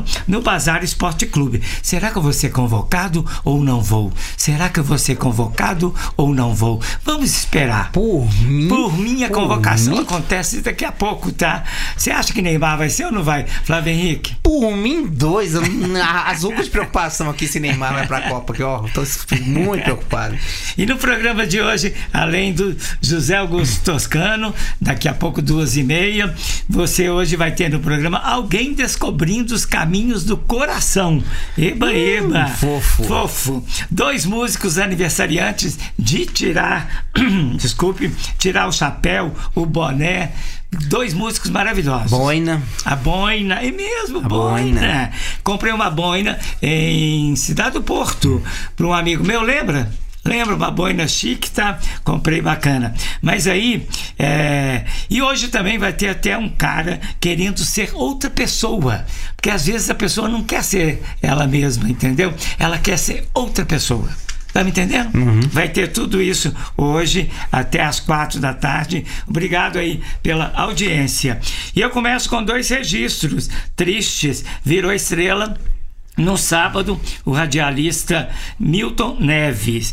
no Bazar Esporte Clube. Será que eu vou ser convocado ou não vou? Será que eu vou ser convocado ou não vou? Vamos esperar. Por mim, a convocação acontece daqui a pouco, tá? Você acha que Neymar vai ser ou não vai, Flávio Henrique? Por mim, 2. As únicas preocupações aqui se Neymar vai pra Copa, que ó, tô muito preocupado. E no programa de hoje, além do José Augusto Toscano, daqui a pouco 2h30, você hoje vai ter no programa alguém descobrindo os caminhos do coração. Eba. Fofo. 2 músicos aniversariantes de tirar o chapéu, o boné. 2 músicos maravilhosos. A boina, é mesmo, boina. Comprei uma boina em Cidade do Porto para um amigo meu, lembra, uma boina chique, tá? Comprei, bacana. Mas aí, e hoje também vai ter até um cara querendo ser outra pessoa. Porque às vezes a pessoa não quer ser ela mesma, entendeu? Ela quer ser outra pessoa. Tá me entendendo? Vai ter tudo isso hoje até às 4 da tarde. Obrigado aí pela audiência. E eu começo com 2 registros tristes. Virou estrela no sábado o radialista Milton Naves.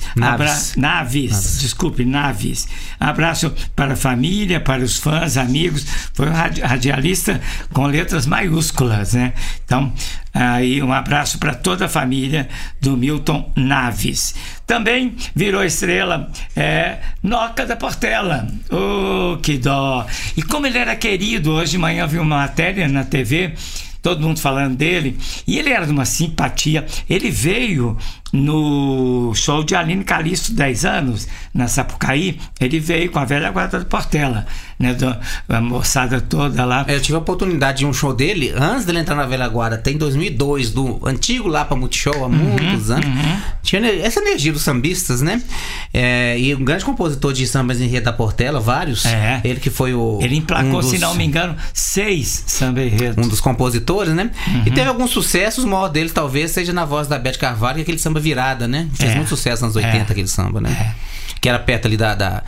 Abraço para a família, para os fãs, amigos. Foi um radialista com letras maiúsculas, né? Então, aí um abraço para toda a família do Milton Naves. Também virou estrela Noca da Portela. Oh, que dó! E como ele era querido, hoje de manhã vi uma matéria na TV, todo mundo falando dele, e ele era de uma simpatia. Ele veio no show de Aline Calixto, 10 anos, na Sapucaí. Ele veio com a velha guarda da Portela, né, a moçada toda lá. Eu tive a oportunidade de um show dele, antes dele entrar na velha guarda, até em 2002, do antigo Lapa Multishow, há muitos anos. Tinha essa energia dos sambistas, né? E um grande compositor de sambas em enredo da Portela, vários. Ele que foi ele emplacou, se não me engano, 6 samba enredos. Um dos compositores, né? E teve alguns sucessos, o maior deles talvez seja na voz da Beth Carvalho, que é aquele samba Virada, né? Fez muito sucesso nos 80, aquele samba, né? Que era perto ali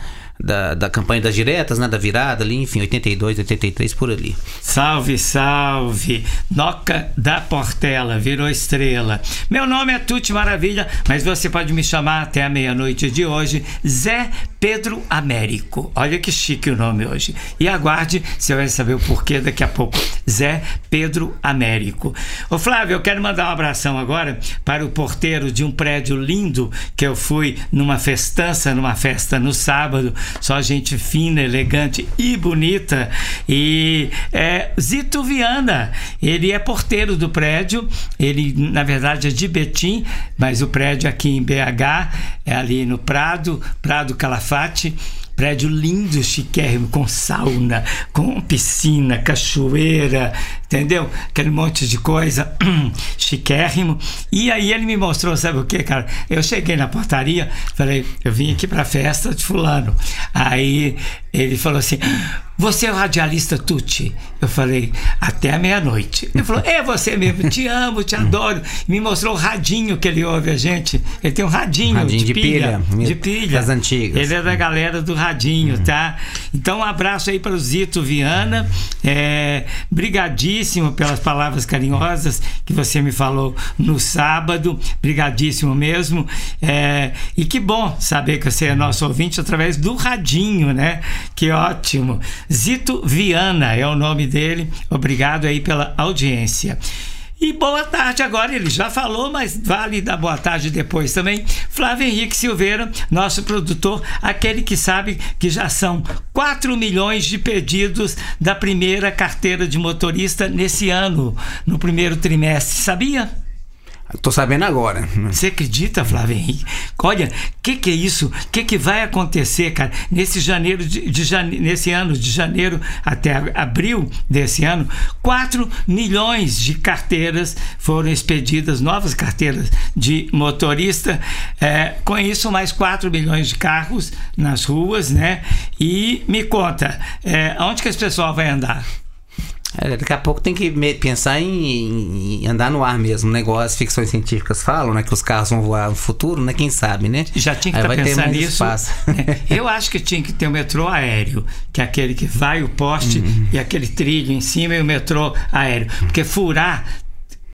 da campanha das diretas, né? Da virada ali, enfim, 82, 83, por ali. Salve, salve! Noca da Portela, virou estrela. Meu nome é Tuti Maravilha, mas você pode me chamar até a meia-noite de hoje, Zé Pedro Américo. Olha que chique o nome hoje. E aguarde, você vai saber o porquê daqui a pouco. Zé Pedro Américo. Ô Flávio, eu quero mandar um abração agora para o porteiro de um prédio lindo que eu fui numa festa no sábado. Só gente fina, elegante e bonita. E Zito Viana, ele é porteiro do prédio. Ele, na verdade, é de Betim, mas o prédio aqui em BH é ali no Prado Calafate. Prédio lindo, chiquérrimo, com sauna, com piscina, cachoeira, entendeu? Aquele monte de coisa, chiquérrimo. E aí ele me mostrou, sabe o que, cara? Eu cheguei na portaria, falei, eu vim aqui pra festa de fulano. Aí ele falou assim, você é o radialista Tuti? Eu falei, até a meia-noite. Ele falou, é você mesmo, te amo, te adoro. Me mostrou o radinho que ele ouve a gente. Ele tem um radinho de pilha. Das antigas. Ele é da galera do radinho, tá? Então um abraço aí para o Zito Viana. Brigadíssimo pelas palavras carinhosas que você me falou no sábado. Brigadíssimo mesmo. E que bom saber que você é nosso ouvinte através do radinho, né? Que ótimo. Zito Viana é o nome dele. Obrigado aí pela audiência. E boa tarde agora, ele já falou, mas vale dar boa tarde depois também. Flávio Henrique Silveira, nosso produtor, aquele que sabe que já são 4 milhões de pedidos da primeira carteira de motorista nesse ano, no primeiro trimestre, sabia? Tô sabendo agora. Você acredita, Flávio Henrique? Olha, o que é isso? O que vai acontecer, cara? Nesse nesse ano, de janeiro até abril desse ano, 4 milhões de carteiras foram expedidas, novas carteiras de motorista. Com isso, mais 4 milhões de carros nas ruas, né? E me conta, onde que esse pessoal vai andar? Daqui a pouco tem que pensar em andar no ar mesmo, né? Igual as ficções científicas falam, né? Que os carros vão voar no futuro, né? Quem sabe, né? Já tinha que estar pensando nisso. Eu acho que tinha que ter um metrô aéreo, que é aquele que vai o poste e aquele trilho em cima e o metrô aéreo. Porque furar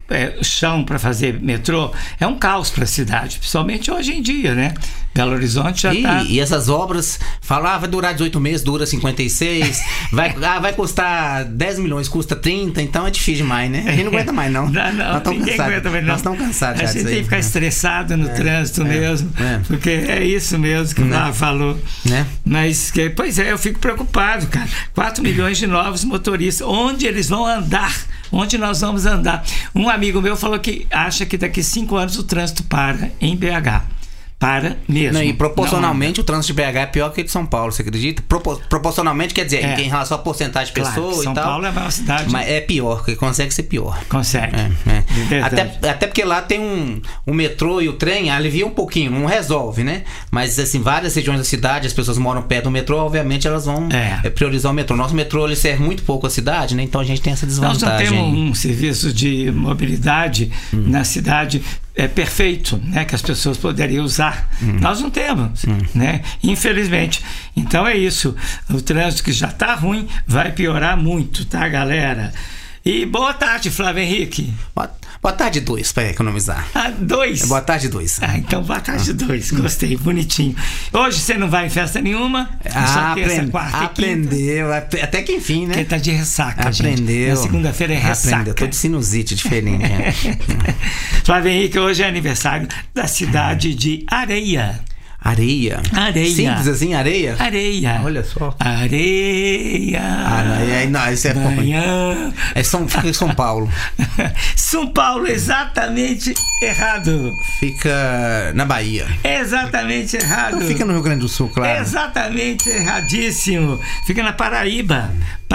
chão para fazer metrô, é um caos para a cidade, principalmente hoje em dia, né? Belo Horizonte já está... E essas obras, vai durar 18 meses, dura 56, vai custar 10 milhões, custa 30, então é difícil demais, né? A gente não aguenta mais, não. Não, ninguém aguenta mais, não. Nós estamos cansados. A gente tem que ficar estressado no trânsito mesmo, porque é isso mesmo que o Flávio falou. Né? Mas, pois é, eu fico preocupado, cara. 4 milhões de novos motoristas, onde eles vão andar? Onde nós vamos andar? Um amigo meu falou que acha que daqui 5 anos o trânsito para em BH. Para mesmo. Não, e proporcionalmente o trânsito de BH é pior que o de São Paulo, você acredita? Proporcionalmente, quer dizer, em relação à porcentagem de pessoas São e tal. São Paulo é a maior cidade. Mas é pior, porque consegue ser pior. Consegue. Até porque lá tem o metrô e o trem alivia um pouquinho, não resolve, né? Mas assim, várias regiões da cidade, as pessoas moram perto do metrô, obviamente elas vão priorizar o metrô. Nosso metrô ele serve muito pouco a cidade, né? Então a gente tem essa desvantagem. Nós não temos um serviço de mobilidade na cidade perfeito, né, que as pessoas poderiam usar. Nós não temos, né, infelizmente. Então é isso, o trânsito que já está ruim vai piorar muito, tá, galera? E boa tarde, Flávio Henrique. Boa tarde, 2, para economizar. 2? Boa tarde, 2. Então boa tarde, 2. Gostei, bonitinho. Hoje você não vai em festa nenhuma? Só terça, quarta aprendeu. Até que enfim, né? Porque tá de ressaca, aprendeu. Gente. Na segunda-feira é ressaca. Aprendeu. Tô de sinusite diferente. Flávio Henrique, hoje é aniversário da cidade de Areia. Areia. Simples assim, areia? Areia. Olha só. Areia. Não, isso é manhã. Fica em São Paulo. São Paulo, exatamente errado. Fica na Bahia. Exatamente errado. Então fica no Rio Grande do Sul, claro. Exatamente erradíssimo. Fica na Paraíba.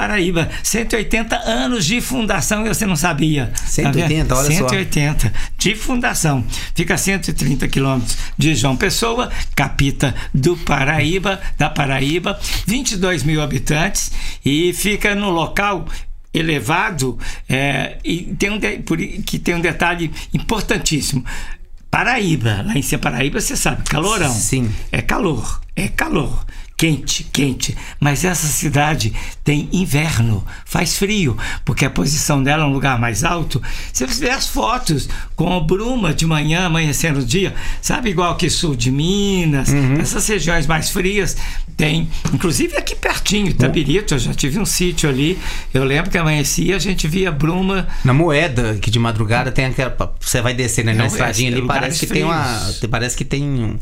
180 anos de fundação, e você não sabia. 180, tá, olha 180 de fundação. Fica a 130 quilômetros de João Pessoa, capital da Paraíba, 22 mil habitantes, e fica no local elevado, e tem um detalhe importantíssimo. Paraíba, lá em cima Paraíba, você sabe, calorão. Sim. É calor. Quente, mas essa cidade tem inverno, faz frio, porque a posição dela é um lugar mais alto. Se você vê as fotos com bruma de manhã, amanhecendo o dia, sabe, igual que sul de Minas, essas regiões mais frias, tem, inclusive aqui pertinho, Itabirito, eu já tive um sítio ali, eu lembro que amanhecia, a gente via bruma. Na Moeda, que de madrugada tem aquela, você vai descer na estradinha ali, parece que tem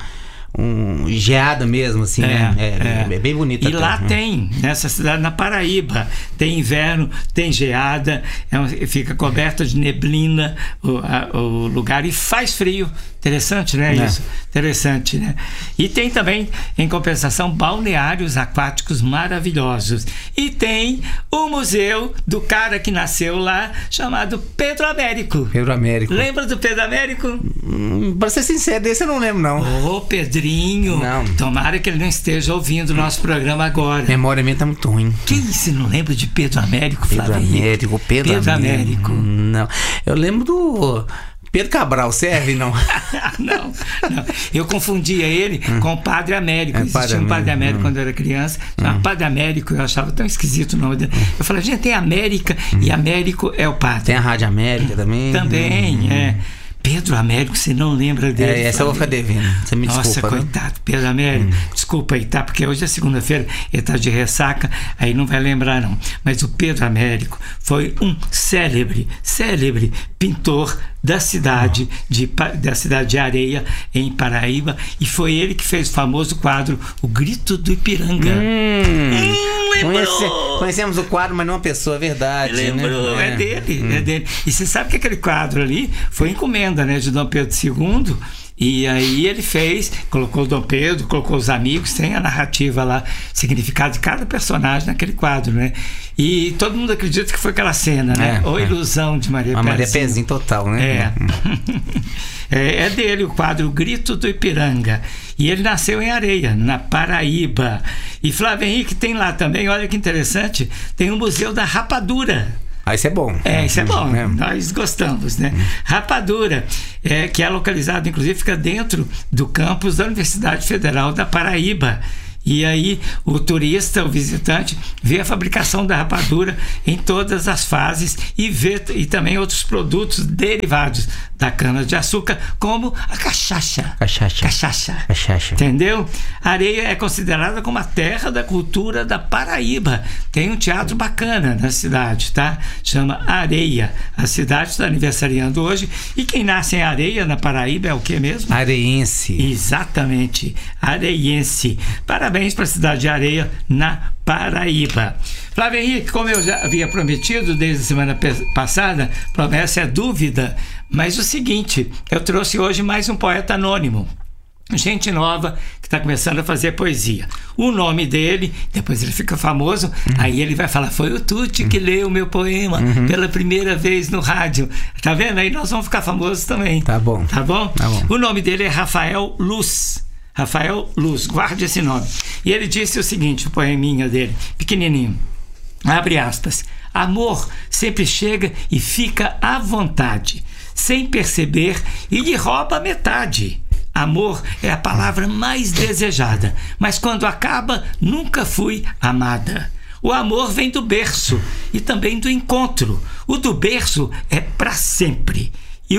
geada mesmo, assim, né? É bem bonita. E lá tem, nessa cidade, na Paraíba, tem inverno, tem geada, fica coberta de neblina o lugar, e faz frio. Interessante, né? Isso. Interessante, né? E tem também, em compensação, balneários aquáticos maravilhosos. E tem o museu do cara que nasceu lá, chamado Pedro Américo. Pedro Américo. Lembra do Pedro Américo? Pra ser sincero, desse eu não lembro, não. Ô, Pedrinho. Não. Tomara que ele não esteja ouvindo o nosso programa agora. A memória minha tá muito ruim. Quem se não lembra de Pedro Américo, Flávio? Pedro Américo. Não. Eu lembro do Pedro Cabral, serve, não? Não. Eu confundia ele com o Padre Américo. Existia um Padre Américo quando eu era criança. Chamava Padre Américo, eu achava tão esquisito o nome dele. Eu falei, gente, tem América e Américo é o Padre. Tem a Rádio América também? Também, Pedro Américo, você não lembra dele? Essa eu vou ficar devendo. Você me desculpa. Nossa, coitado, Pedro Américo. Desculpa aí, tá? Porque hoje é segunda-feira, ele tá de ressaca, aí não vai lembrar, não. Mas o Pedro Américo foi um célebre pintor da cidade de Areia, em Paraíba, e foi ele que fez o famoso quadro O Grito do Ipiranga. Lembrou? Conhecemos o quadro, mas não a pessoa, é verdade. Lembrou, né? É dele. E você sabe que aquele quadro ali foi encomenda, né, de Dom Pedro II. E aí ele colocou o Dom Pedro, colocou os amigos, tem a narrativa lá, significado de cada personagem naquele quadro, né? E todo mundo acredita que foi aquela cena, né? Ou ilusão de Maria Pezinho. Maria Pezinho total, né? É dele o quadro O Grito do Ipiranga. E ele nasceu em Areia, na Paraíba. E Flávio Henrique tem lá também, olha que interessante, tem o Museu da Rapadura. Isso é bom. Isso é bom. Nós gostamos, né? Rapadura, que é localizado, inclusive, fica dentro do campus da Universidade Federal da Paraíba. E aí o turista, o visitante, vê a fabricação da rapadura em todas as fases e vê e também outros produtos derivados da cana-de-açúcar, como a cachaça. Cachaça. Entendeu? Areia é considerada como a terra da cultura da Paraíba. Tem um teatro bacana na cidade, tá? Chama Areia. A cidade está aniversariando hoje. E quem nasce em Areia, na Paraíba, é o que mesmo? Areense. Exatamente, areiense. Parabéns para a cidade de Areia, na Paraíba. Flávio Henrique, como eu já havia prometido desde a semana passada, promessa é dúvida, mas o seguinte, eu trouxe hoje mais um poeta anônimo. Gente nova que está começando a fazer poesia. O nome dele, depois ele fica famoso, aí ele vai falar: foi o Tuti que leu o meu poema pela primeira vez no rádio. Tá vendo? Aí nós vamos ficar famosos também. Tá bom. Tá bom? Tá bom. O nome dele é Rafael Luz. Rafael Luz, guarde esse nome. E ele disse o seguinte, o poeminha dele, pequenininho, abre aspas: amor sempre chega e fica à vontade, sem perceber, e lhe rouba metade. Amor é a palavra mais desejada, mas quando acaba, nunca fui amada. O amor vem do berço e também do encontro. O do berço é para sempre,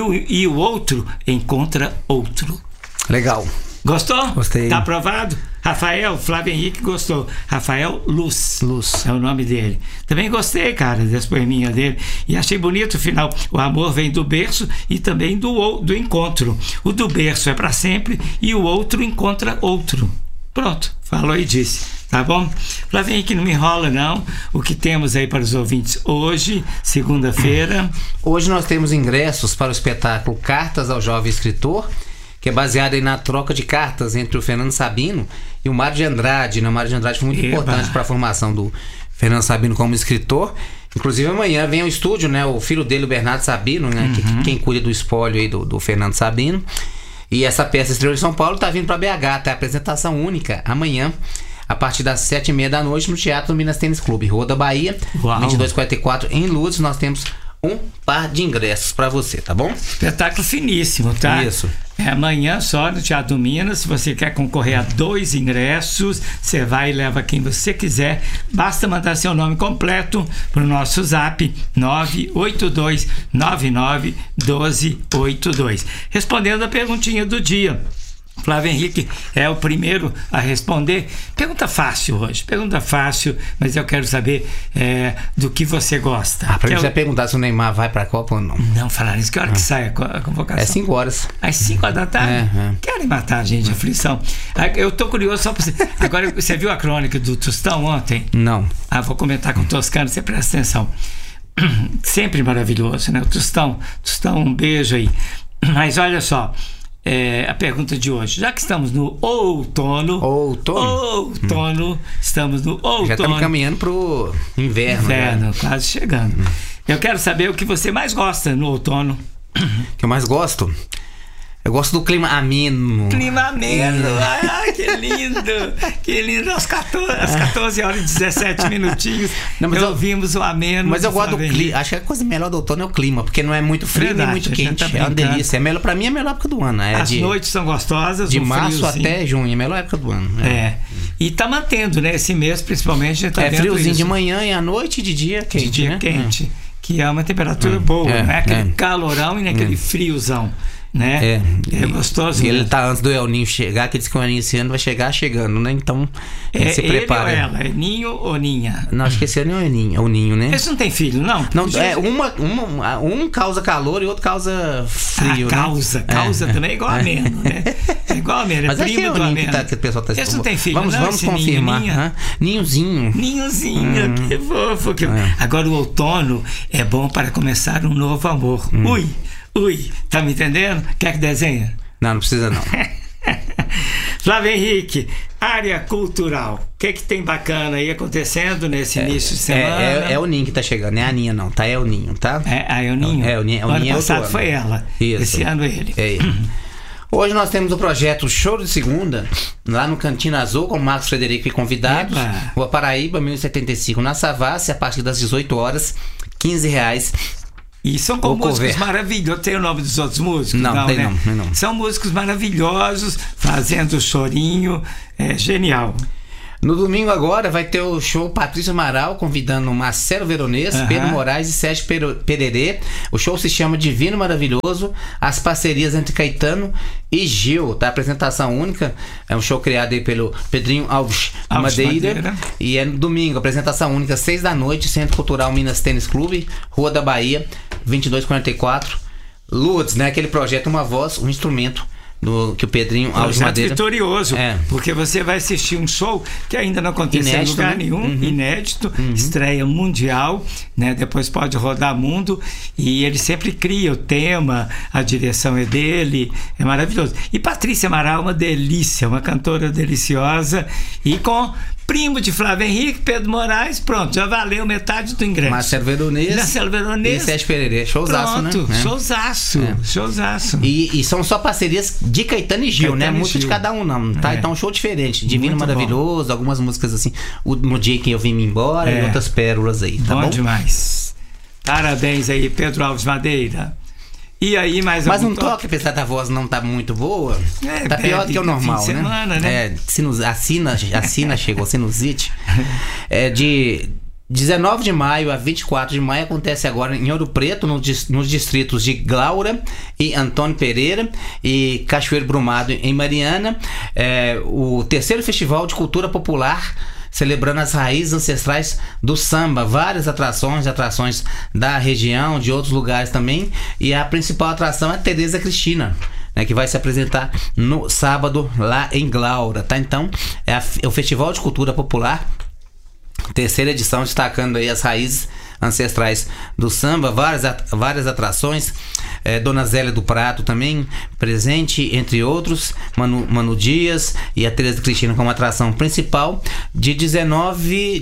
e o outro encontra outro. Legal. Gostou? Gostei. Tá aprovado? Rafael, Flávio Henrique gostou. Rafael Luz. Luz. É o nome dele. Também gostei, cara, desse poeminha dele. E achei bonito o final. O amor vem do berço e também do encontro. O do berço é para sempre e o outro encontra outro. Pronto, falou e disse. Tá bom? Flávio Henrique, não me enrola não. O que temos aí para os ouvintes hoje, segunda-feira? Hoje nós temos ingressos para o espetáculo Cartas ao Jovem Escritor, que é baseado aí na troca de cartas entre o Fernando Sabino e o Mário de Andrade. O Mário de Andrade foi muito importante para a formação do Fernando Sabino como escritor. Inclusive amanhã vem ao estúdio, né, o filho dele, o Bernardo Sabino, né, quem cuida do espólio aí do Fernando Sabino. E essa peça estreou em São Paulo, tá vindo para BH, tá? Apresentação única amanhã, a partir das 7h30 da noite, no Teatro Minas Tênis Clube, Rua da Bahia, 2244, em Lourdes. Nós temos um par de ingressos para você, tá bom? Espetáculo finíssimo, tá? Isso. É amanhã só no Teatro Minas. Se você quer concorrer a 2 ingressos, você vai e leva quem você quiser. Basta mandar seu nome completo para o nosso zap 982991282. Respondendo a perguntinha do dia, Flávio Henrique é o primeiro a responder. Pergunta fácil hoje, pergunta fácil, mas eu quero saber do que você gosta. Pra gente já perguntar se o Neymar vai pra Copa ou não. Não, falar isso, que hora que sai a convocação? É 5 horas. Às 5 horas da tarde? Querem matar a gente de aflição. Eu tô curioso só pra você. Agora, você viu a crônica do Tostão ontem? Não. Vou comentar com o Toscano, você presta atenção. Sempre maravilhoso, né? O Tostão, um beijo aí. Mas olha só, a pergunta de hoje, já que estamos no outono, estamos no outono. Já estamos caminhando pro inverno. Inverno, quase chegando. Eu quero saber o que você mais gosta no outono. O que eu mais gosto? Eu gosto do clima ameno. Clima ameno. Ai, que lindo. Que lindo. Às 14 horas e 17 minutinhos, ouvimos o ameno. Mas eu gosto do clima. Acho que a coisa melhor do outono é o clima, porque não é muito frio nem muito quente. É uma delícia. Pra mim é a melhor época do ano. As noites são gostosas. De março até junho, é a melhor época do ano. E tá mantendo, né? Esse mês, principalmente. Tá friozinho isso. De manhã e à noite, de dia quente. De dia quente. Que é uma temperatura boa. Não é aquele calorão e nem aquele friozão. Né? É gostoso. E ele tá antes do El Ninho chegar, que diz que o El Ninho esse ano vai chegar chegando, né? Então, se prepara. Ele ou ela? É Ninho ou Ninha? Não, acho que esse ano é o Ninho, né? Eles não tem filho, não? Não, um causa calor e outro causa frio. Causa também é igual a ameno, né? É igual a ameno, mas primo do ameno. Que o pessoal tá Eles não tem filho, vamos confirmar. Ninhozinho. Ninhozinho, que fofo. Agora o outono é bom para começar um novo amor. Ui, tá me entendendo? Quer que desenhe? Não precisa não. Flávio Henrique, área cultural. O que tem bacana aí acontecendo nesse início de semana? É o Ninho que tá chegando, não é a Aninha não, tá? É o Ninho, tá? É o Ninho? O Ninho ano passado foi ela. Isso. Esse ano ele. Hoje nós temos o projeto Show de Segunda, lá no Cantina Azul, com o Marcos Frederico e convidados. Rua Paraíba, 1075, na Savassi, a partir das 18 horas, R$15. E são com músicos maravilhosos. Tem o nome dos outros músicos? Não, tem né? não. São músicos maravilhosos, fazendo chorinho. É genial. No domingo agora vai ter o show Patrícia Amaral convidando Marcelo Veronês, Pedro Moraes e Sérgio Pererê. O show se chama Divino Maravilhoso, as parcerias entre Caetano e Gil, tá? Apresentação única, é um show criado aí pelo Pedrinho Alves Madeira. E é no domingo, apresentação única, 6 da noite, Centro Cultural Minas Tênis Clube, Rua da Bahia, 2244. Lourdes, né? Aquele projeto Uma Voz, um Instrumento, que o Pedrinho Alves Madeira... vitorioso, porque você vai assistir um show que ainda não aconteceu inédito, em lugar nenhum, inédito, estreia mundial, né? Depois pode rodar mundo, e ele sempre cria o tema, a direção é dele, é maravilhoso. E Patrícia Amaral, uma delícia, uma cantora deliciosa, e com primo de Flávio Henrique, Pedro Moraes, pronto, já valeu metade do ingresso. Marcelo Veronês e Sérgio Pererê, showzaço, pronto, né? Showzaço. E são só parcerias de Caetano e Gil, né? Música de cada um, não, tá? Então um show diferente, Divino muito Maravilhoso, bom. Algumas músicas assim, No Dia Que Eu Vim Me Embora e outras pérolas aí, tá bom? Bom demais. Parabéns aí, Pedro Alves Madeira. E aí, mais mas um toque, apesar da voz não tá muito boa, tá pior do que o normal, fim de semana, né? A sina chegou, sinusite. De 19 de maio a 24 de maio acontece agora em Ouro Preto, nos distritos de Glaura e Antônio Pereira e Cachoeiro Brumado em Mariana, o terceiro Festival de Cultura Popular, celebrando as raízes ancestrais do samba. Várias atrações da região, de outros lugares também. E a principal atração é a Tereza Cristina, né, que vai se apresentar no sábado lá em Glaura, tá? Então, é o Festival de Cultura Popular, terceira edição, destacando aí as raízes ancestrais do samba, várias atrações. Dona Zélia do Prato também presente, entre outros, Manu Dias e a Tereza Cristina como atração principal, de 19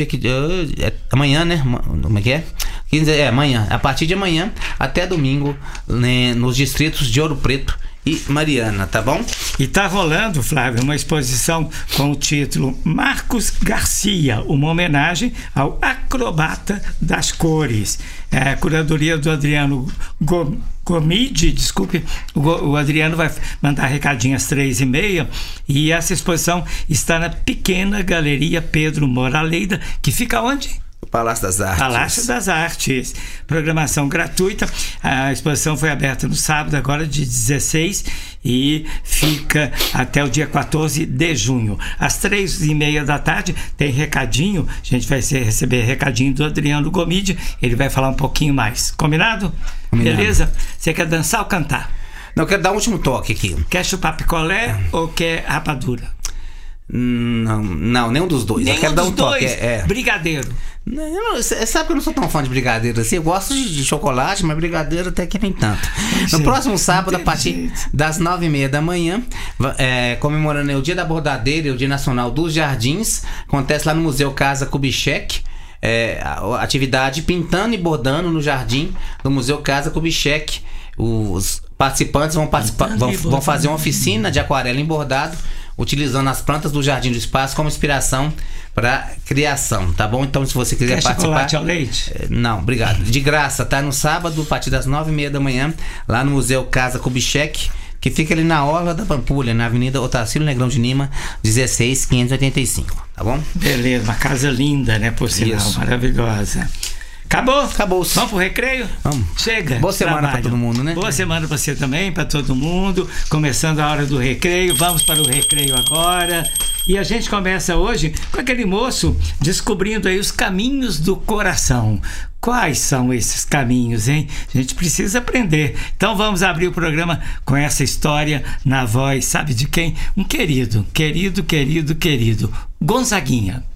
amanhã, né? Como é que é? Amanhã, a partir de amanhã até domingo, né, nos distritos de Ouro Preto e Mariana, tá bom? E tá rolando, Flávio, uma exposição com o título Marcos Garcia, uma homenagem ao acrobata das cores. Curadoria do Adriano Gomide, desculpe, o Adriano vai mandar recadinho às 3h30, e essa exposição está na pequena Galeria Pedro Moraleida, que fica onde? Palácio das Artes. Palácio das Artes. Programação gratuita. A exposição foi aberta no sábado, agora de 16, e fica até o dia 14 de junho. Às 3h30 da tarde tem recadinho. A gente vai receber recadinho do Adriano Gomide. Ele vai falar um pouquinho mais. Combinado? Beleza? Você quer dançar ou cantar? Não, eu quero dar um último toque aqui. Quer chupar picolé ou quer rapadura? Não, nenhum dos dois. Nenhum eu quero dar um toque. Brigadeiro. Você sabe que eu não sou tão fã de brigadeiro assim. Eu gosto de chocolate, mas brigadeiro até que nem tanto. No próximo sábado, a partir das 9h30 da manhã, comemorando o Dia da Bordadeira e o Dia Nacional dos Jardins, acontece lá no Museu Casa Kubitschek. A atividade Pintando e Bordando no Jardim do Museu Casa Kubitschek. Os participantes vão fazer uma oficina de aquarela em bordado, utilizando as plantas do Jardim do Espaço como inspiração para criação, tá bom? Então, se você quiser participar... chocolate ao leite? Não, obrigado. De graça, tá? No sábado, a partir das 9h30 da manhã, lá no Museu Casa Kubitschek, que fica ali na Orla da Pampulha, na Avenida Otacílio Negrão de Lima, 16585, tá bom? Beleza, uma casa linda, né? Por sinal, isso. Maravilhosa. Acabou? Acabou-se. Vamos pro recreio? Vamos. Chega. Boa semana para todo mundo, né? Boa semana para você também, para todo mundo. Começando a hora do recreio. Vamos para o recreio agora. E a gente começa hoje com aquele moço descobrindo aí os caminhos do coração. Quais são esses caminhos, hein? A gente precisa aprender. Então vamos abrir o programa com essa história na voz, sabe de quem? Um querido, Gonzaguinha.